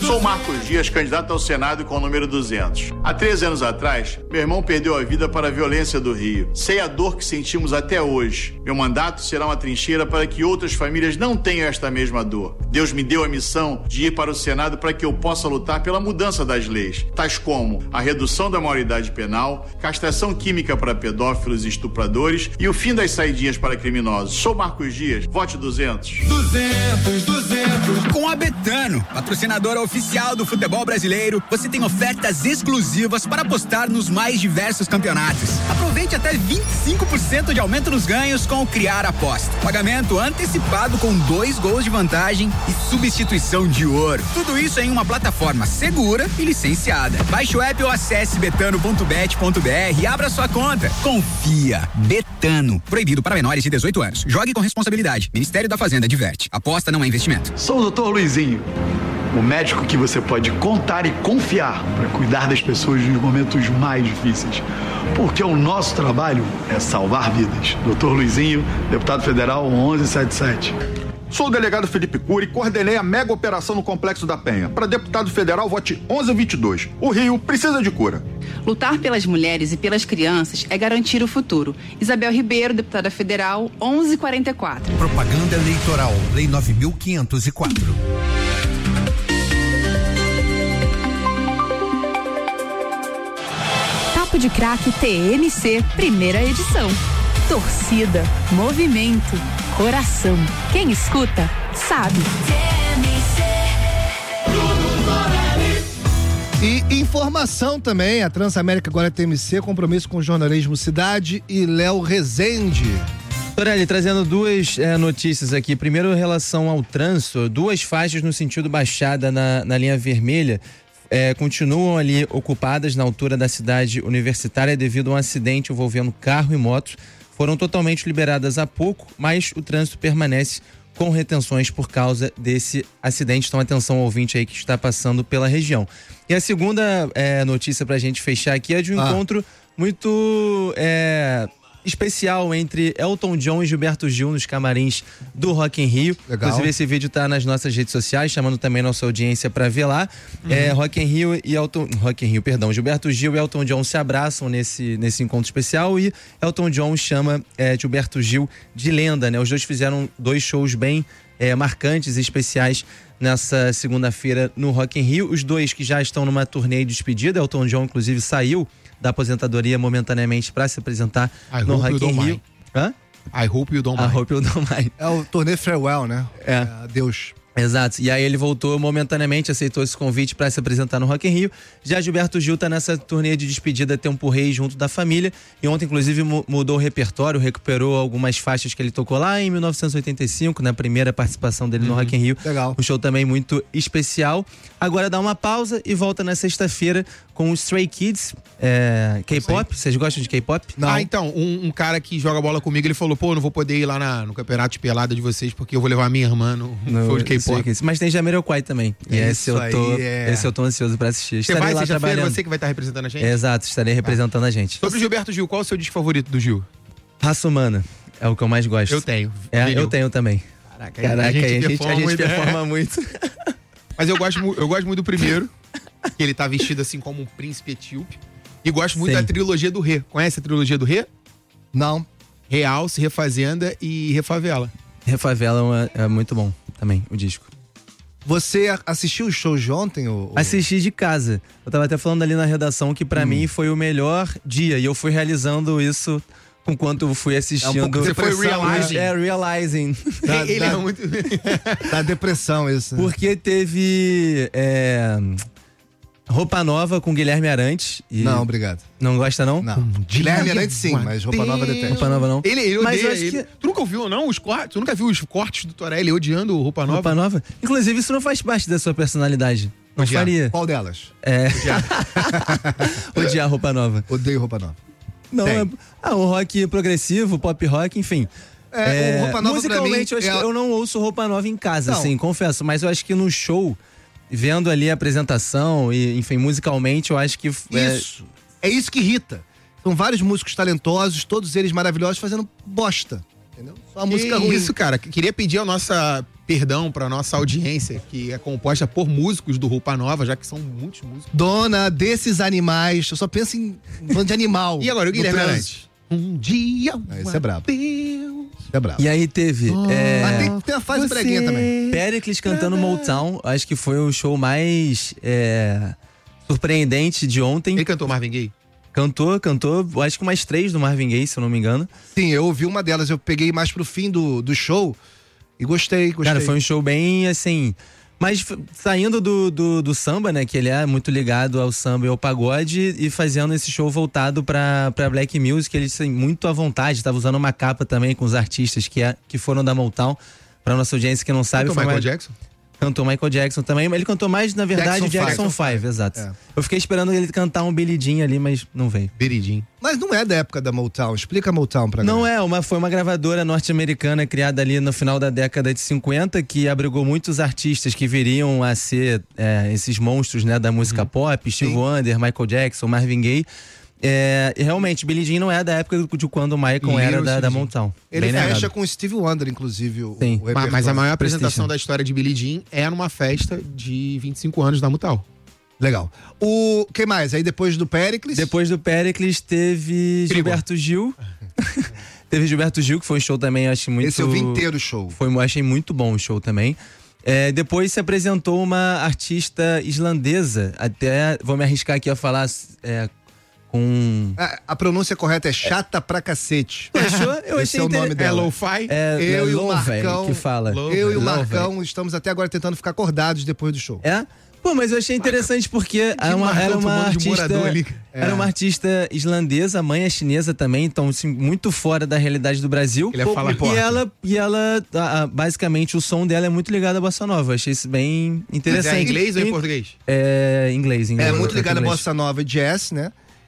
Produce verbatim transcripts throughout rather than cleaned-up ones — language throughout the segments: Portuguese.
Sou Marcos Dias, candidato ao Senado com o número duzentos. Há treze anos atrás, meu irmão perdeu a vida para a violência do Rio. Sei a dor que sentimos até hoje. Meu mandato será uma trincheira para que outras famílias não tenham esta mesma dor. Deus me deu a missão de ir para o Senado para que eu possa lutar pela mudança das leis, tais como a redução da maioridade penal, castração química para pedófilos e estupradores e o fim das saidinhas para criminosos. Sou Marcos Dias, vote duzentos. duzentos, duzentos. Com a Betano, patrocinadora oficial do futebol brasileiro, você tem ofertas exclusivas para apostar nos mais diversos campeonatos. Aproveite até vinte e cinco por cento de aumento nos ganhos com o Criar Aposta. Pagamento antecipado com dois gols de vantagem e substituição de ouro. Tudo isso em uma plataforma segura e licenciada. Baixe o app ou acesse betano ponto bet ponto br e abra sua conta. Confia. Betano. Proibido para menores de dezoito anos. Jogue com responsabilidade. Ministério da Fazenda diverte. Aposta não é investimento. Sou o doutor Luizinho, o médico que você pode contar e confiar para cuidar das pessoas nos momentos mais difíceis. Porque o nosso trabalho é salvar vidas. doutor Luizinho, deputado federal onze setenta e sete. Sou o delegado Felipe Cury e coordenei a mega operação no Complexo da Penha. Para deputado federal, vote onze vinte e dois. O Rio precisa de cura. Lutar pelas mulheres e pelas crianças é garantir o futuro. Isabel Ribeiro, deputada federal, onze quarenta e quatro. Propaganda eleitoral, Lei nove mil quinhentos e quatro. Papo de Craque T M C, primeira edição. Torcida, movimento, coração. Quem escuta, sabe. E informação também, a Transamérica agora é T M C, compromisso com o jornalismo Cidade e Léo Rezende. Torelli, trazendo duas é, notícias aqui. Primeiro, em relação ao trânsito, duas faixas no sentido Baixada na, na linha vermelha é, continuam ali ocupadas na altura da cidade universitária devido a um acidente envolvendo carro e moto. Foram totalmente liberadas há pouco, mas o trânsito permanece com retenções por causa desse acidente. Então, atenção ao ouvinte aí que está passando pela região. E a segunda é, notícia pra gente fechar aqui é de um ah. encontro muito é, especial entre Elton John e Gilberto Gil nos camarins do Rock in Rio. Legal. Inclusive, esse vídeo tá nas nossas redes sociais, chamando também nossa audiência para ver lá. Uhum. É, Rock in Rio e Elton... Rock in Rio, perdão. Gilberto Gil e Elton John se abraçam nesse, nesse encontro especial e Elton John chama é, Gilberto Gil de lenda, né? Os dois fizeram dois shows bem é, marcantes e especiais nessa segunda-feira no Rock in Rio. Os dois que já estão numa turnê de despedida. Elton John, inclusive, saiu da aposentadoria momentaneamente para se apresentar I no Rock in Rio. Hã? I hope you don't mind. I hope you don't mind. É o turnê farewell, né? É. é adeus. Exato, e aí ele voltou momentaneamente, aceitou esse convite para se apresentar no Rock in Rio. Já Gilberto Gil tá nessa turnê de despedida Tempo Rei junto da família, e ontem inclusive mudou o repertório, recuperou algumas faixas que ele tocou lá em mil novecentos e oitenta e cinco, na primeira participação dele uhum. no Rock in Rio. Legal. Um show também muito especial. Agora dá uma pausa e volta na sexta-feira com o Stray Kids, é, K-pop. Vocês gostam de K-pop? Não. Ah, então, um, um cara que joga bola comigo, ele falou, pô, eu não vou poder ir lá na, no campeonato de pelada de vocês porque eu vou levar a minha irmã no, no show de K-pop. Mas tem Jamiroquai também. E é esse eu, tô, é... esse eu tô ansioso pra assistir. Você estarei vai lá trabalhando. Você que vai estar representando a gente? Exato, estarei representando ah. a gente. Sobre o Gilberto Gil, qual é o seu disco favorito do Gil? Raça Humana. É o que eu mais gosto. Eu tenho. É, eu tenho também. Caraca, Caraca a gente, a gente, performa, a gente muito, performa é. muito. Mas eu gosto, eu gosto muito do primeiro, que ele tá vestido assim como um príncipe etíope. E gosto muito Sim. da trilogia do Rê. Conhece a trilogia do Rê? Não. Realce, Refazenda e Refavela. Refavela é, é muito bom também, o disco. Você assistiu os shows de ontem? Ou... Assisti de casa. Eu tava até falando ali na redação que pra hum. mim foi o melhor dia. E eu fui realizando isso enquanto eu fui assistindo. É um Você foi realizing. É, realizing. Da, Ele da, é muito... da depressão isso. Porque teve... É... Roupa Nova com Guilherme Arantes. E... Não, obrigado. Não gosta, não? Não. Guilherme Arantes sim, mas Roupa Nova detesta. Roupa Nova não. Ele, ele mas odeia, eu acho ele. que... Tu nunca ouviu, não? Os cortes? Tu nunca viu os cortes do Torelli odiando Roupa Nova? Roupa Nova? Inclusive, isso não faz parte da sua personalidade. Não Odiar. faria. Qual delas? É. Odiar. Odiar Roupa Nova. Odeio Roupa Nova. Não, é... Ah, o rock progressivo, pop rock, enfim. É, é... Roupa Nova musicalmente, pra mim, eu, acho é... que eu não ouço Roupa Nova em casa, não. assim, confesso. Mas eu acho que no show... Vendo ali a apresentação e, enfim, musicalmente, eu acho que... É... Isso. É isso que irrita. São vários músicos talentosos, todos eles maravilhosos, fazendo bosta. Entendeu? Só a música ruim. Isso, cara. Queria pedir a nossa perdão pra nossa audiência, que é composta por músicos do Roupa Nova, já que são muitos músicos. Dona desses animais, eu só penso em bando de animal. E agora, o Guilherme Arantes? Um dia, é, esse é brabo. Deus. É brabo. E aí teve... Oh, é... ah, tem, tem a fase breguinha também. Péricles cantando Motown, acho que foi o show mais é, surpreendente de ontem. Ele cantou Marvin Gaye? Cantou, cantou, acho que umas três do Marvin Gaye, se eu não me engano. Sim, eu ouvi uma delas, eu peguei mais pro fim do, do show e gostei, gostei. Cara, foi um show bem, assim... Mas saindo do, do, do samba, né, que ele é muito ligado ao samba e ao pagode, e fazendo esse show voltado pra, pra Black Music, eles têm muito à vontade, tava usando uma capa também com os artistas que, é, que foram da Motown, pra nossa audiência que não sabe. Cantou foi Michael mais... Jackson? Cantou Michael Jackson também, mas ele cantou mais, na verdade, Jackson five, exato. É. Eu fiquei esperando ele cantar um Billie Jean ali, mas não veio. Billie Jean. Mas não é da época da Motown, explica a Motown pra mim. Não é, uma, foi uma gravadora norte-americana criada ali no final da década de cinquenta, que abrigou muitos artistas que viriam a ser é, esses monstros, né, da música uhum. pop, Steve Sim. Wonder, Michael Jackson, Marvin Gaye. É, e realmente, Billie Jean não é da época de quando o Michael e era da, da Motown. Ele Bem fecha com o Steve Wonder, inclusive. O, Sim. o mas, mas a maior apresentação da história de Billie Jean é numa festa de vinte e cinco anos da Motown. Legal. O que mais? Aí depois do Péricles? Depois do Péricles teve Trigo. Gilberto Gil. Teve Gilberto Gil, que foi um show também, acho muito... Esse eu vi inteiro o show. Foi, achei muito bom o show também. É, depois se apresentou uma artista islandesa, até vou me arriscar aqui a falar... É, com... A, a pronúncia correta é chata pra cacete. Achou? Eu Esse achei é o nome É dela. Lo-Fi? É, eu é e o Love, Marcão que fala. Love. Eu e o Love. Marcão estamos até agora tentando ficar acordados depois do show. É? Pô, mas eu achei interessante porque era uma, era uma artista era é. uma artista islandesa, a mãe é chinesa também, então assim, muito fora da realidade do Brasil. Ele é fala e ela, e ela a, a, basicamente o som dela é muito ligado à bossa nova. Achei isso bem interessante. Mas é inglês ou em português? É inglês, inglês. É muito ligado à bossa nova e jazz, né?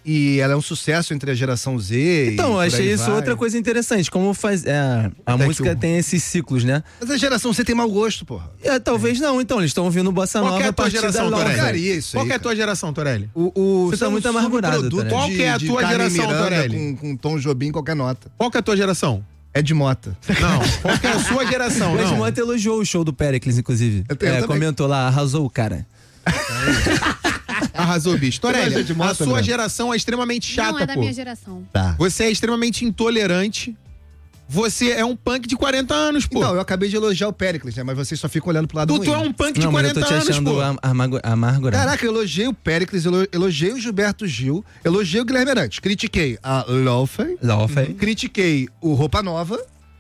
E ela é um sucesso entre a geração Z. Então, eu achei isso vai. outra coisa interessante. Como faz. É, a Até música tem esses ciclos, né? Mas a geração Z tem mau gosto, porra. É, talvez é. não, então. Eles estão ouvindo bossa nova. Qual que é a tua geração, Torelli? Isso Qual aí, que é a tua geração, Torelli? O, o, Você tá muito amargurado, Torelli. Qual que é a tua geração, Miranda, Torelli? Com, com Tom Jobim em qualquer nota. Qual que é a tua geração? É de Mota. Não, qual que é a sua geração? O Ed Mota elogiou o show do Péricles, inclusive. Eu tenho, é, eu comentou lá, arrasou o cara. Arrasou, bicho. Torelli, a sua né? geração é extremamente chata, Não é da pô. minha geração. Tá. Você é extremamente intolerante. Você é um punk de quarenta anos, pô. Não, eu acabei de elogiar o Péricles, né? Mas vocês só ficam olhando pro lado tu, ruim. Tu é um punk de não, quarenta anos, pô. Eu tô te achando amargo, amargurado. Caraca, eu elogiei o Péricles, eu elogiei o Gilberto Gil, elogiei o Guilherme Arantes, critiquei a Lo-Fi, Lo-Fi. critiquei o Roupa Nova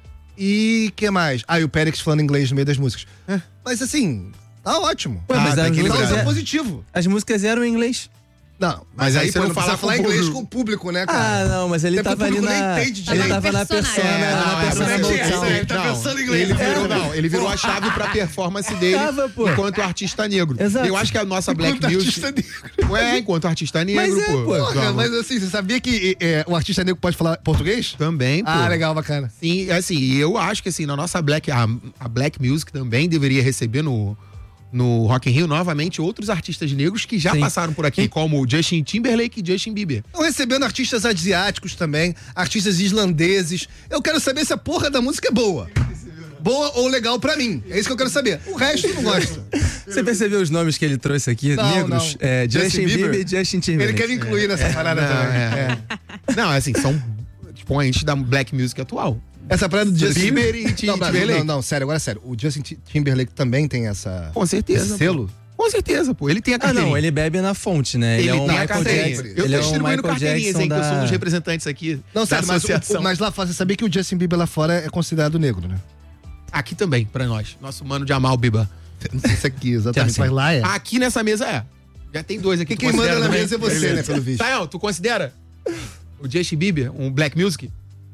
e que mais? Ah, e o Péricles falando inglês no meio das músicas. É. Mas assim, tá ótimo. Ué, mas ah, as, músicas é é positivo. As músicas eram em inglês. Não, mas, mas aí, aí você não fala falar inglês com o público, né, cara? Ah, não, mas ele Até tava ali na... Ele tava na persona, é, na não, persona é, Motown. Ele tá pensando em inglês. Ele virou, não, ele virou a chave pra performance dele tava, enquanto artista negro. Exato. Eu acho que a nossa Black enquanto Music... Artista negro. Ué, enquanto artista negro, mas é, pô. pô cara, mas assim, você sabia que é, o artista negro pode falar português? Também, pô. Ah, legal, bacana. Sim, assim, e eu acho que assim, na nossa Black... A, a Black Music também deveria receber no... no Rock in Rio, novamente, outros artistas negros que já Sim. passaram por aqui, como Justin Timberlake e Justin Bieber. Estão recebendo artistas asiáticos também, artistas islandeses. Eu quero saber se a porra da música é boa. Boa ou legal pra mim. É isso que eu quero saber. O resto eu não gosto. Você percebeu os nomes que ele trouxe aqui, não, negros? Não. É, Justin, Justin Bieber e Justin Timberlake. Ele quer me incluir é. nessa é. parada não, também. É. É. Não, assim, são expoentes da Black Music atual. Essa parada do Justin Bieber e Timberlake. Não, não, não, sério, agora é sério. O Justin Timberlake também tem essa... Com certeza. Esse selo? Pô. Com certeza, pô. Ele tem a carteirinha. Ah, não, ele bebe na fonte, né? Ele, ele é um tem Michael Jackson. Eu ele tô é um distribuindo carteirinhas, hein, da... que eu sou um dos representantes aqui. Não, sério, mas, o, mas lá fora, você sabia que o Justin Bieber lá fora é considerado negro, né? Aqui também, pra nós. Nosso mano de Amal Biba. Não sei se aqui, exatamente. Mas lá é. Aqui nessa mesa é. Já tem dois aqui. Que quem manda na também. Mesa é você, Beleza. né, pelo visto. Tael, tu considera o Justin Bieber um Black Music?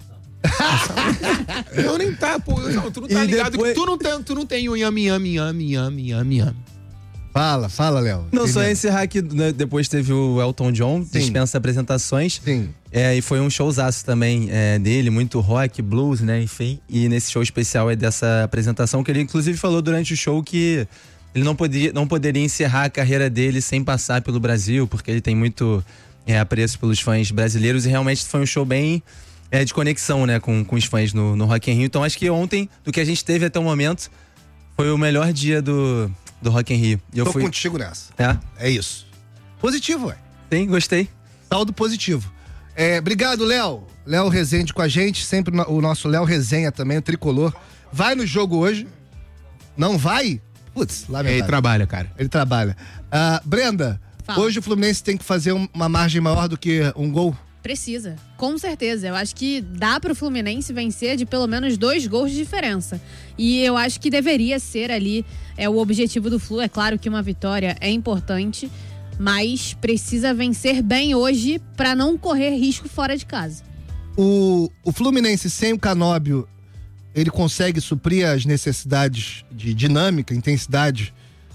Eu nem tá, pô. Não, tu não tá e ligado depois... que tu não tem, tu não tem o yami, yami, yami, yami, yami, yami. Fala, fala, Léo. Não, só encerrar aqui, né, depois teve o Elton John, Sim. dispensa apresentações. Sim. É, e foi um showzaço também é, dele, muito rock, blues, né, enfim. E nesse show especial é dessa apresentação, que ele inclusive falou durante o show que ele não poderia, não poderia encerrar a carreira dele sem passar pelo Brasil, porque ele tem muito é, apreço pelos fãs brasileiros e realmente foi um show bem é, de conexão, né, com, com os fãs no, no Rock in Rio. Então acho que ontem, do que a gente teve até o momento, Foi o melhor dia do, do Rock in Rio. E eu Tô fui... contigo nessa. É? É isso. Positivo, ué. Sim, gostei. Saldo positivo. É, obrigado, Léo. Léo Rezende com a gente, sempre o nosso Léo Resenha também, o tricolor. Vai no jogo hoje? Não vai? Putz, lamentável. Ele trabalha, cara. Ele trabalha. Ah, Brenda, Fala. Hoje o Fluminense tem que fazer uma margem maior do que um gol? Precisa, com certeza. Eu acho que dá pro Fluminense vencer de pelo menos dois gols de diferença. E eu acho que deveria ser ali é, o objetivo do Flu. É claro que uma vitória é importante, mas precisa vencer bem hoje para não correr risco fora de casa. O, o Fluminense sem o Canóbio, ele consegue suprir as necessidades de dinâmica, intensidade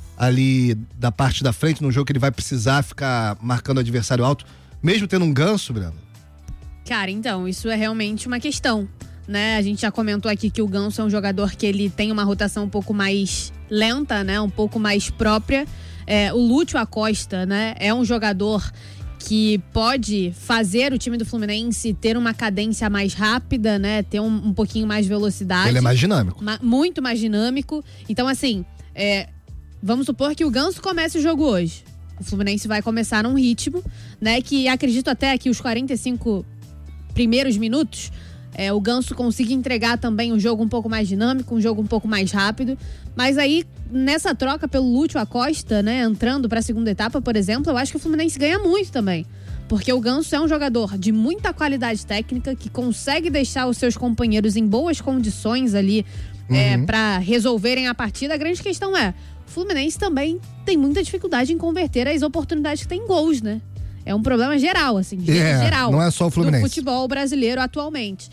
ali da parte da frente, num jogo que ele vai precisar ficar marcando o adversário alto, mesmo tendo um Ganso, Breno? Cara, então, isso é realmente uma questão, né? A gente já comentou aqui que o Ganso é um jogador que ele tem uma rotação um pouco mais lenta, né? Um pouco mais própria. É, o Lúcio Acosta, né? É um jogador que pode fazer o time do Fluminense ter uma cadência mais rápida, né? Ter um, um pouquinho mais de velocidade. Ele é mais dinâmico. Ma- muito mais dinâmico. Então, assim, é, vamos supor que o Ganso comece o jogo hoje. O Fluminense vai começar num ritmo, né? Que acredito até que os quarenta e cinco primeiros minutos, é, o Ganso consiga entregar também um jogo um pouco mais dinâmico, um jogo um pouco mais rápido. Mas aí, nessa troca pelo Lúcio Acosta, né? Entrando para a segunda etapa, por exemplo, eu acho que o Fluminense ganha muito também. Porque o Ganso é um jogador de muita qualidade técnica, que consegue deixar os seus companheiros em boas condições ali, uhum. é, para resolverem a partida. A grande questão é, o Fluminense também tem muita dificuldade em converter as oportunidades que tem em gols, né? É um problema geral, assim, é, geral. Não é só o Fluminense. Do futebol brasileiro atualmente.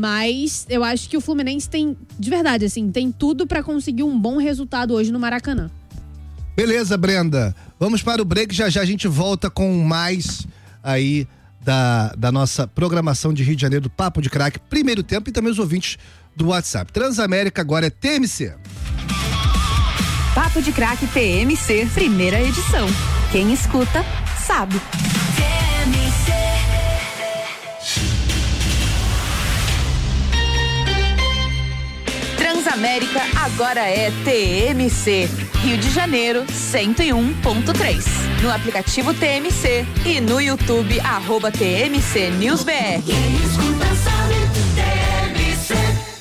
Mas eu acho que o Fluminense tem, de verdade, assim, tem tudo pra conseguir um bom resultado hoje no Maracanã. Beleza, Brenda. Vamos para o break, já já a gente volta com mais aí da, da nossa programação de Rio de Janeiro, do Papo de Craque, primeiro tempo, e também os ouvintes do WhatsApp. Transamérica agora é T M C. Papo de Craque T M C, primeira edição. Quem escuta, sabe. T M C. Transamérica agora é T M C. Rio de Janeiro, cento e um ponto três. No aplicativo T M C e no YouTube, arroba T M C News B R. Quem escuta sabe, T M C.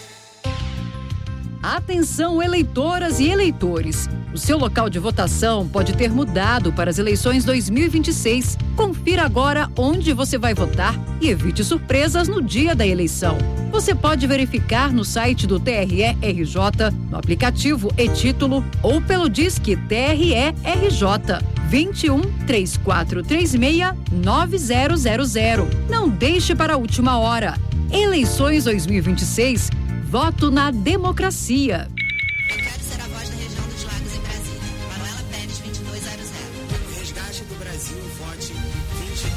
Atenção, eleitoras e eleitores. O seu local de votação pode ter mudado para as eleições dois mil e vinte e seis. Confira agora onde você vai votar e evite surpresas no dia da eleição. Você pode verificar no site do T R E R J, no aplicativo e-Título ou pelo Disque T R E R J vinte e um, três quatro três seis, nove zero zero zero. Não deixe para a última hora. Eleições dois mil e vinte e seis. Voto na democracia. Eu quero ser a voz da região dos Lagos em Brasília. Manuela Pérez, vinte e dois zero zero. Resgate do Brasil, vote vinte e